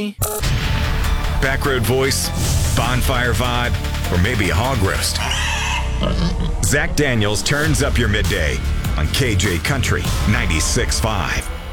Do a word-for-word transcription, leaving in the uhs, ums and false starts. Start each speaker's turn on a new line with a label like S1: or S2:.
S1: coffee? Backroad voice? Bonfire vibe? Or maybe a hog roast? Zach Daniels turns up your midday on K J Country ninety-six point five.